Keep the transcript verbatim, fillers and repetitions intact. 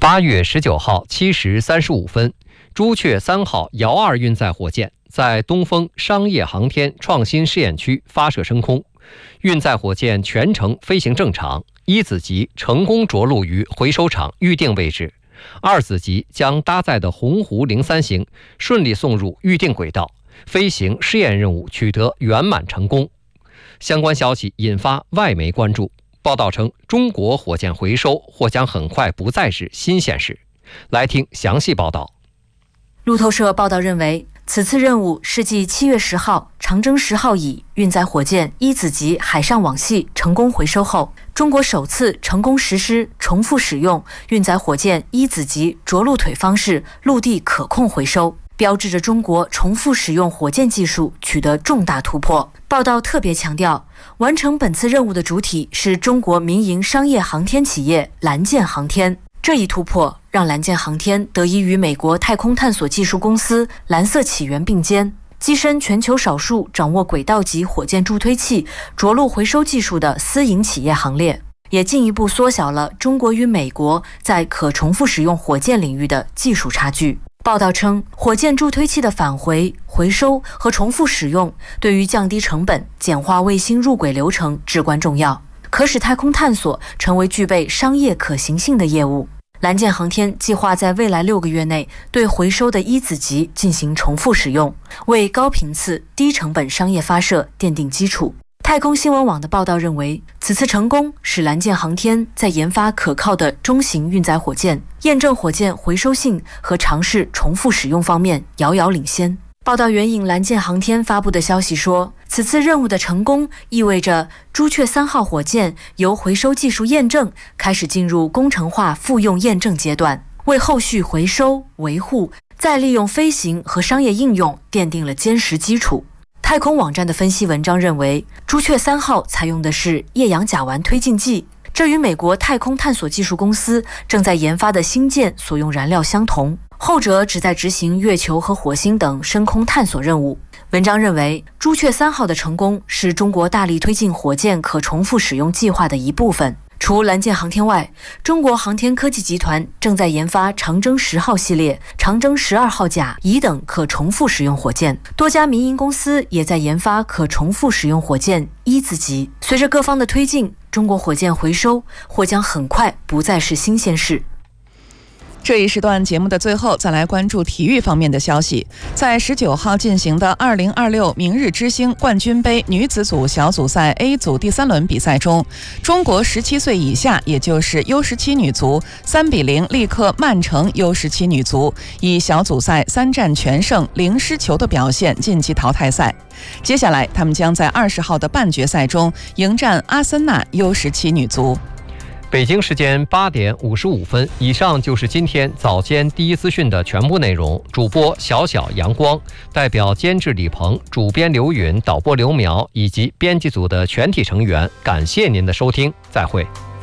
八月十九号七时三十五分，朱雀三号遥二运载火箭在东风商业航天创新试验区发射升空，运载火箭全程飞行正常，一子级成功着陆于回收场预定位置，二子级将搭载的鸿鹄零三型顺利送入预定轨道，飞行试验任务取得圆满成功。相关消息引发外媒关注。报道称，中国火箭回收或将很快不再是新鲜事。来听详细报道。 路透社报道认为，此次任务是继七月十号长征十号乙运载火箭一子级海上网系成功回收后，中国首次成功实施重复使用运载火箭一子级着陆腿方式陆地可控回收，标志着中国重复使用火箭技术取得重大突破。报道特别强调，完成本次任务的主体是中国民营商业航天企业蓝箭航天。这一突破让蓝箭航天得以与美国太空探索技术公司蓝色起源并肩，跻身全球少数掌握轨道级火箭助推器着陆回收技术的私营企业行列，也进一步缩小了中国与美国在可重复使用火箭领域的技术差距。报道称，火箭助推器的返回、回收和重复使用对于降低成本、简化卫星入轨流程至关重要，可使太空探索成为具备商业可行性的业务。蓝箭航天计划在未来六个月内对回收的一子级进行重复使用，为高频次、低成本商业发射奠定基础。太空新闻网的报道认为，此次成功使蓝箭航天在研发可靠的中型运载火箭、验证火箭回收性和尝试重复使用方面遥遥领先。报道援引蓝箭航天发布的消息说，此次任务的成功意味着朱雀三号火箭由回收技术验证开始进入工程化复用验证阶段，为后续回收、维护、再利用飞行和商业应用奠定了坚实基础。太空网站的分析文章认为，朱雀三号采用的是液氧甲烷推进剂，这与美国太空探索技术公司正在研发的星舰所用燃料相同，后者旨在执行月球和火星等深空探索任务。文章认为，朱雀三号的成功是中国大力推进火箭可重复使用计划的一部分。除蓝箭航天外，中国航天科技集团正在研发长征十号系列、长征十二号甲、乙等可重复使用火箭，多家民营公司也在研发可重复使用火箭一子级。随着各方的推进，中国火箭回收或将很快不再是新鲜事。 这一时段节目的最后，再来关注体育方面的消息。在十九号进行的二零二六明日之星冠军杯女子组小组赛 A 组第三轮比赛中，中国十七岁以下，也就是 U 十七 女足三比零力克曼城 U 十七 女足，以小组赛三战全胜、零失球的表现晋级淘汰赛。接下来，他们将在二十号的半决赛中迎战阿森纳 U 十七 女足。 北京时间八点五十五分，以上就是今天早间第一资讯的全部内容。主播小小阳光，代表监制李鹏、主编刘允、导播刘苗以及编辑组的全体成员，感谢您的收听，再会。